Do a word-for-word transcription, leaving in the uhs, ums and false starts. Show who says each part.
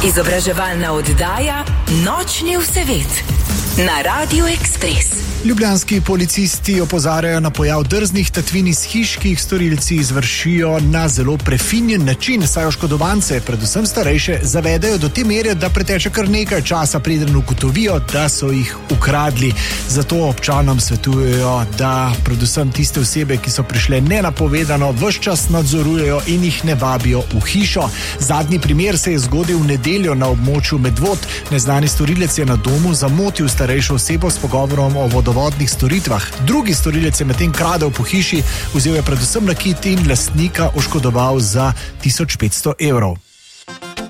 Speaker 1: Izobraževalna oddaja Nočni vsevet na Radiu Ekspres.
Speaker 2: Ljubljanski policisti opozarjajo na pojav drznih tatvin iz hiš, ki jih storilci izvršijo na zelo prefinjen način, saj oškodovance, predvsem starejše, zavedajo do te mere, da preteče kar nekaj časa, preden ugotovijo, da so jih ukradli. Zato občanom svetujejo, da predvsem tiste osebe, ki so prišle nenapovedano, ves čas nadzorujejo in jih ne vabijo v hišo. Zadnji primer se je zgodil v nedeljo na območju Medvod. Neznani storilec je na domu zamotil starejšo osebo s pogovorom o vodovodnih storitvah. Drugi storilec je medtem kradel po hiši, vzel je predvsem nakit in lastnika oškodoval za tisoč petsto evrov.